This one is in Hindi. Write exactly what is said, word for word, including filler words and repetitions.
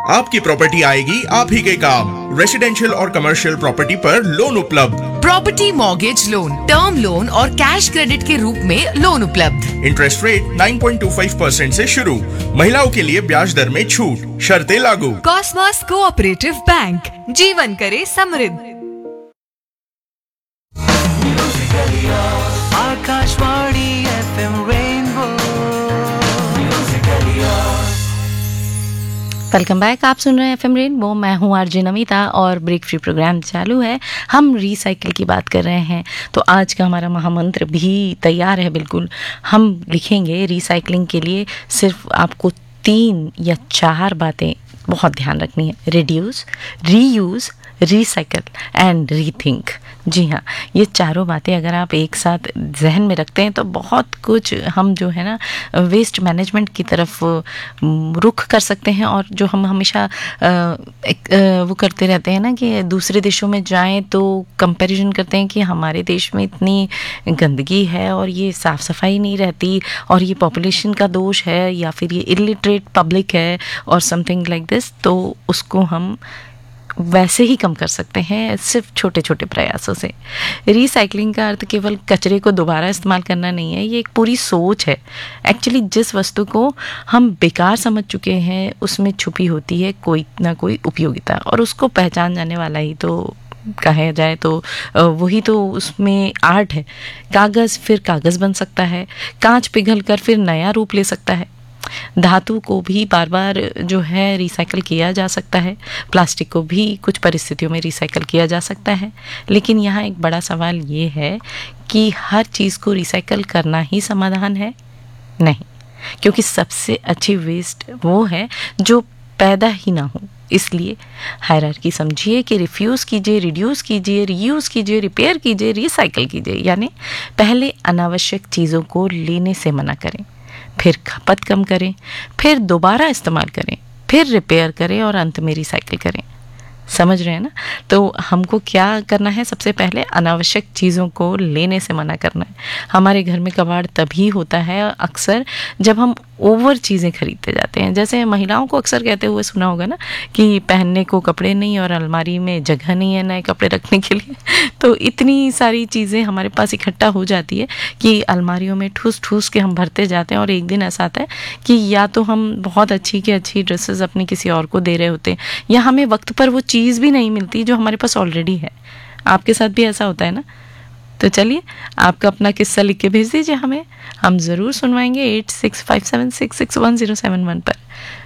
आपकी प्रॉपर्टी आएगी आप ही के काम। रेसिडेंशियल और कमर्शियल प्रॉपर्टी पर लोन उपलब्ध। Property mortgage loan, term loan और कैश क्रेडिट के रूप में लोन उपलब्ध। इंटरेस्ट रेट नौ पॉइंट दो पाँच परसेंट से शुरू। महिलाओं के लिए ब्याज दर में छूट, शर्तें लागू। कॉस्मॉस कोऑपरेटिव बैंक, जीवन करे समृद्ध। Akashvani FM rainbow. Welcome back. आप सुन रहे हैं एफएम रेनबो। मैं हूं आरजे नमिता और ब्रेक फ्री प्रोग्राम चालू है। हम रिसाइकिल की बात कर रहे हैं, तो आज का हमारा महामंत्र भी तैयार है। बिल्कुल हम लिखेंगे रिसाइकलिंग के लिए सिर्फ आपको तीन या चार बातें बहुत ध्यान रखनी है। Reduce, reuse, recycle and rethink. जी हाँ, ये चारों बातें अगर आप एक साथ जहन में रखते हैं तो बहुत कुछ हम जो है ना वेस्ट मैनेजमेंट की तरफ रुख कर सकते हैं। और जो हम हमेशा एक, वो करते रहते हैं ना कि दूसरे देशों में जाएं तो कंपैरिजन करते हैं कि हमारे देश में इतनी गंदगी है और ये साफ़ सफाई नहीं रहती और ये पॉपुलेशन का दोष है या फिर ये इलिटरेट पब्लिक है और समथिंग लाइक दिस। तो उसको हम वैसे ही कम कर सकते हैं सिर्फ छोटे छोटे प्रयासों से। रिसाइकलिंग का अर्थ केवल कचरे को दोबारा इस्तेमाल करना नहीं है, ये एक पूरी सोच है। एक्चुअली जिस वस्तु को हम बेकार समझ चुके हैं उसमें छुपी होती है कोई ना कोई उपयोगिता, और उसको पहचान जाने वाला ही तो कहा जाए तो वही तो उसमें आर्ट है। कागज़ फिर कागज़ बन सकता है, कांच पिघल कर फिर नया रूप ले सकता है, धातु को भी बार बार जो है रिसाइकल किया जा सकता है, प्लास्टिक को भी कुछ परिस्थितियों में रिसाइकल किया जा सकता है। लेकिन यहाँ एक बड़ा सवाल ये है कि हर चीज़ को रिसाइकल करना ही समाधान है? नहीं, क्योंकि सबसे अच्छी वेस्ट वो है जो पैदा ही ना हो। इसलिए हायरार्की समझिए कि रिफ्यूज़ कीजिए, रिड्यूस कीजिए, रीयूज़ कीजिए, रिपेयर कीजिए, रिसाइकल कीजिए। यानी पहले अनावश्यक चीज़ों को लेने से मना करें, फिर खपत कम करें, फिर दोबारा इस्तेमाल करें, फिर रिपेयर करें और अंत में रिसाइकिल करें। समझ रहे हैं ना? तो हमको क्या करना है? सबसे पहले अनावश्यक चीज़ों को लेने से मना करना है। हमारे घर में कबाड़ तभी होता है अक्सर जब हम ओवर चीज़ें खरीदते जाते हैं। जैसे महिलाओं को अक्सर कहते हुए सुना होगा ना कि पहनने को कपड़े नहीं और अलमारी में जगह नहीं है नए कपड़े रखने के लिए। तो इतनी सारी चीज़ें हमारे पास इकट्ठा हो जाती है कि अलमारियों में ठूस ठूस के हम भरते जाते हैं, और एक दिन ऐसा आता है कि या तो हम बहुत अच्छी की अच्छी ड्रेसेस अपनी किसी और को दे रहे होते हैं, या हमें वक्त पर वो चीज़ भी नहीं मिलती जो हमारे पास ऑलरेडी है। आपके साथ भी ऐसा होता है ना? तो चलिए आपका अपना किस्सा लिख के भेज दीजिए हमें, हम ज़रूर सुनवाएंगे eight six five seven six six one zero seven one पर।